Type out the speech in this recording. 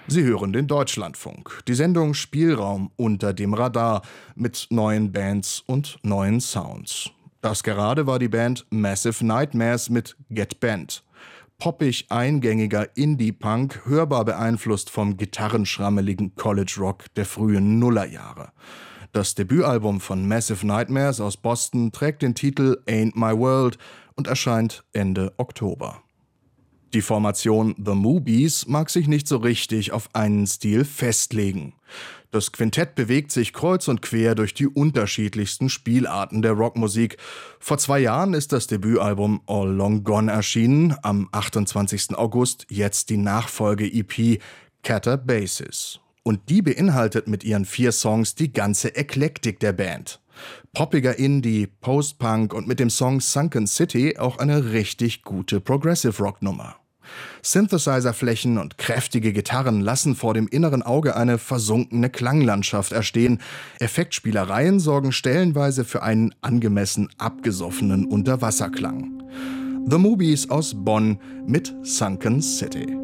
Sie hören den Deutschlandfunk, die Sendung Spielraum unter dem Radar mit neuen Bands und neuen Sounds. Das gerade war die Band Massive Nightmares mit Get Bent. Poppig eingängiger Indie-Punk, hörbar beeinflusst vom gitarrenschrammeligen College-Rock der frühen Nullerjahre. Das Debütalbum von Massive Nightmares aus Boston trägt den Titel Ain't My World und erscheint Ende Oktober. Die Formation The Moobies mag sich nicht so richtig auf einen Stil festlegen. Das Quintett bewegt sich kreuz und quer durch die unterschiedlichsten Spielarten der Rockmusik. Vor 2 Jahren ist das Debütalbum All Long Gone erschienen, am 28. August jetzt die Nachfolge-EP Catter Basis. Und die beinhaltet mit ihren 4 Songs die ganze Eklektik der Band. Poppiger Indie, Post-Punk und mit dem Song Sunken City auch eine richtig gute Progressive-Rock-Nummer. Synthesizer-Flächen und kräftige Gitarren lassen vor dem inneren Auge eine versunkene Klanglandschaft erstehen. Effektspielereien sorgen stellenweise für einen angemessen abgesoffenen Unterwasserklang. The Moobies aus Bonn mit Sunken City.